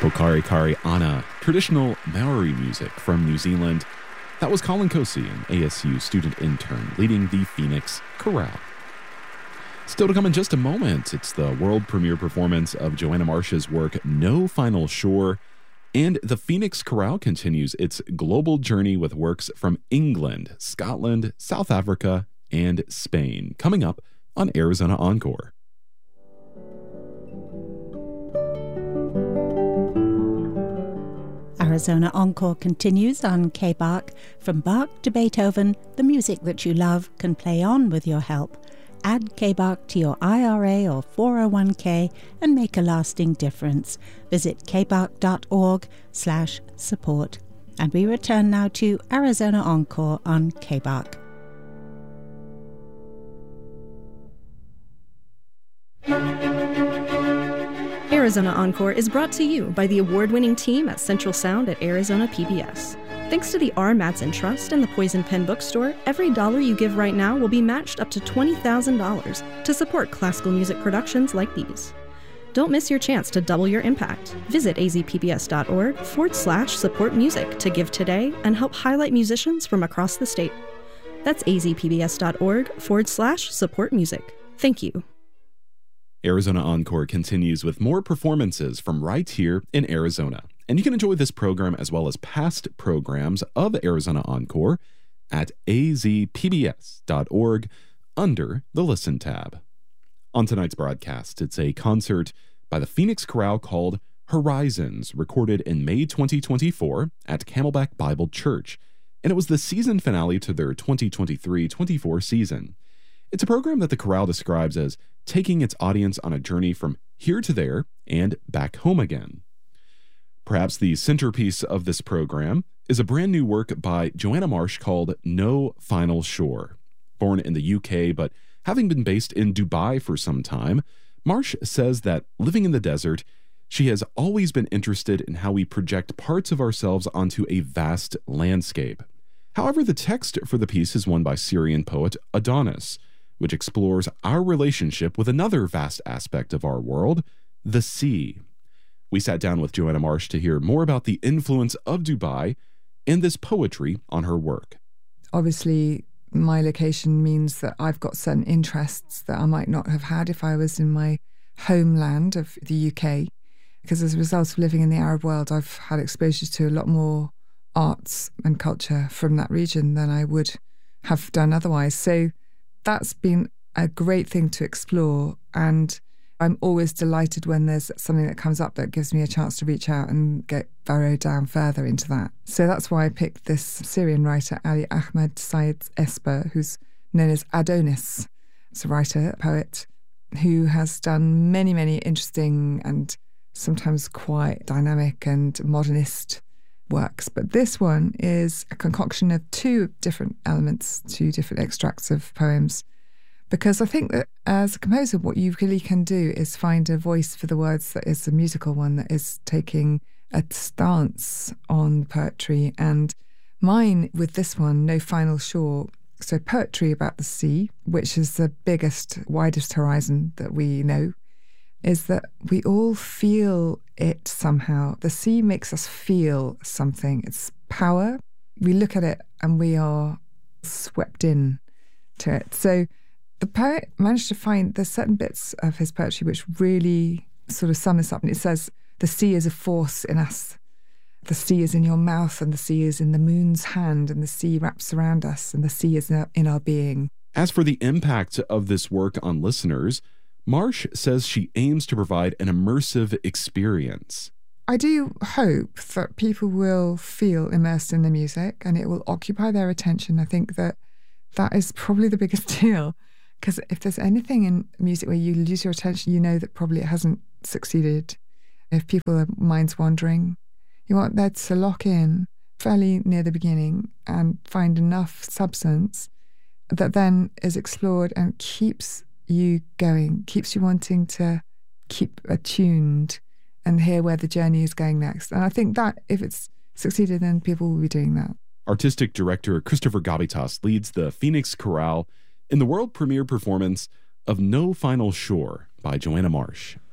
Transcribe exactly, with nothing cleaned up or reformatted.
Pokari Kari Ana, traditional Maori music from New Zealand. That was Colin Kosi, an A S U student intern leading the Phoenix Chorale. Still to come in just a moment, it's the world premiere performance of Joanna Marsh's work No Final Shore, and the Phoenix Chorale continues its global journey with works from England, Scotland, South Africa, and Spain, coming up on Arizona Encore. Arizona Encore continues on K-Bach. From Bach to Beethoven, the music that you love can play on with your help. Add K-Bach to your I R A or four oh one k and make a lasting difference. Visit kbach.org slash support. And we return now to Arizona Encore on K-Bach. Arizona Encore is brought to you by the award-winning team at Central Sound at Arizona P B S. Thanks to the R. Madsen Trust and the Poison Pen Bookstore, every dollar you give right now will be matched up to twenty thousand dollars to support classical music productions like these. Don't miss your chance to double your impact. Visit azpbs.org forward slash support music to give today and help highlight musicians from across the state. That's azpbs.org forward slash support music. Thank you. Arizona Encore continues with more performances from right here in Arizona. And you can enjoy this program as well as past programs of Arizona Encore at azpbs.org under the Listen tab. On tonight's broadcast, it's a concert by the Phoenix Chorale called Horizons, recorded in May twenty twenty-four at Camelback Bible Church. And it was the season finale to their twenty twenty-three twenty-four season. It's a program that the chorale describes as taking its audience on a journey from here to there and back home again. Perhaps the centerpiece of this program is a brand new work by Joanna Marsh called No Final Shore. Born in the U K, but having been based in Dubai for some time, Marsh says that living in the desert, she has always been interested in how we project parts of ourselves onto a vast landscape. However, the text for the piece is one by Syrian poet Adonis, which explores our relationship with another vast aspect of our world, the sea. We sat down with Joanna Marsh to hear more about the influence of Dubai and this poetry on her work. Obviously, my location means that I've got certain interests that I might not have had if I was in my homeland of the U K, because as a result of living in the Arab world, I've had exposure to a lot more arts and culture from that region than I would have done otherwise. So that's been a great thing to explore, and I'm always delighted when there's something that comes up that gives me a chance to reach out and get burrow down further into that. So that's why I picked this Syrian writer, Ali Ahmed Said Esper, who's known as Adonis. It's a writer, poet, who has done many, many interesting and sometimes quite dynamic and modernist works. But this one is a concoction of two different elements, two different extracts of poems. Because I think that as a composer, what you really can do is find a voice for the words that is a musical one, that is taking a stance on poetry. And mine with this one, No Final Shore, so poetry about the sea, which is the biggest, widest horizon that we know, is that we all feel it somehow. The sea makes us feel something. It's power. We look at it and we are swept in to it. So the poet managed to find, there's certain bits of his poetry which really sort of sum this up. And it says, the sea is a force in us. The sea is in your mouth, and the sea is in the moon's hand, and the sea wraps around us, and the sea is in our being. As for the impact of this work on listeners, Marsh says she aims to provide an immersive experience. I do hope that people will feel immersed in the music and it will occupy their attention. I think that that is probably the biggest deal. Because if there's anything in music where you lose your attention, you know that probably it hasn't succeeded. If people are minds wandering, you want that to lock in fairly near the beginning and find enough substance that then is explored and keeps you going, keeps you wanting to keep attuned and hear where the journey is going next. And I think that if it's succeeded, then people will be doing that. Artistic director Christopher Gavitas leads the Phoenix Chorale in the world premiere performance of No Final Shore by Joanna Marsh.